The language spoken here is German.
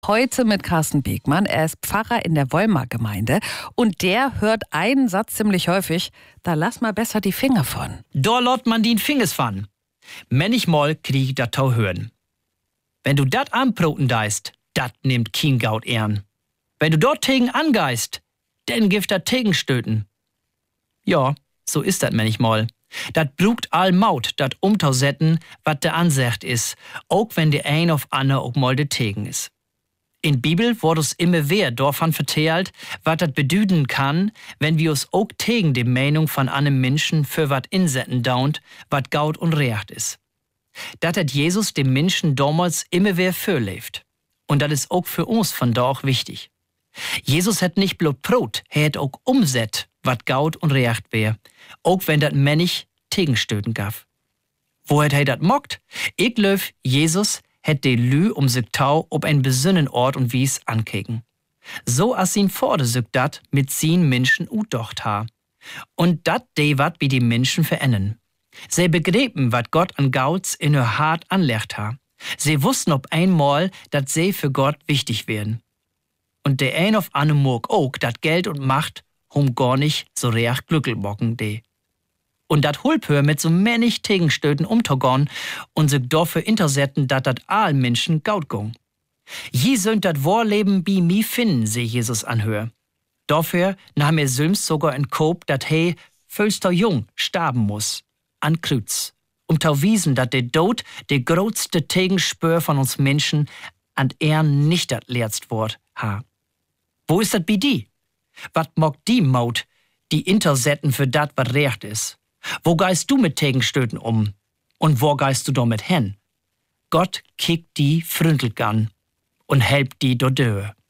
Heute mit Carsten Begmann. Er ist Pfarrer in der Volmer Gemeinde und der hört einen Satz ziemlich häufig: Da lass mal besser die Finger von. Da lot man den Fingers von. Manchmal krieg ich dat tau hören. Wenn du dat anbroten deist, dat nimmt kein Gaut ern. Wenn du dort tegen angeist, denn gift dat tegen stöten. Ja, so ist dat manchmal. Dat brugt all Maut, dat umtausetten, wat de Ansicht is, auch wenn de ein auf anne auch mal de tegen is. In Bibel wordt uns immer weer davon vertelt, wat dat bedüden kann, wenn wir uns auch tegen die Meinung von einem Menschen für wat insetten daunt, wat gaut und recht is. Dat hat Jesus dem Menschen damals immer weer vorlebt. Und dat is auch für uns von da auch wichtig. Jesus hat nicht bloß Brot, er hat auch umset, wat gaut und recht wär, auch wenn dat Mensch tegenstöten gaf. Wo hat er dat mockt? Ich löf, Jesus het de Lü sich tau ob ein besinnen Ort und Wies ankeken. So as ihn vorde sich dat mit sin Menschen udocht ha. Und dat de wat wie die Menschen verennen. Sie begrepen, wat Gott an Gauts in ihr Hart anlegt ha. Sie wussten ob einmal, dat sie für Gott wichtig werden. Und de ein auf anne murk auch, dat Geld und Macht hum gar nicht so recht glückelbocken de. Und dat Hulpör mit so männich Tegenstöten umtogon und sich dafür intersetten, dat all Menschen gaut gong. Je sönt dat Vorleben bi mi finden, seh Jesus anhör. Dafür nahm er selbst sogar in Koop, dat he völster jung starben muss, an Kreuz, tau wiesen, dat de Tod de grotste Tegenspür von uns Menschen an nicht dat letzte Wort ha. Wo ist dat bi die? Wat mogt die Maut, die intersetten für dat, wat recht is? Wo geist du mit Tegenstöten um? Und wo geist du damit hin? Gott kickt die früntelt gan und helpt die do dö.